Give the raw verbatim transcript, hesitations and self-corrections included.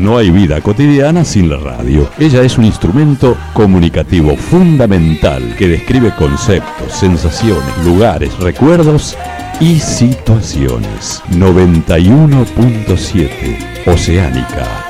no hay vida cotidiana sin la radio. Ella es un instrumento comunicativo fundamental que describe conceptos, sensaciones, lugares, recuerdos y situaciones. noventa y uno punto siete Oceánica.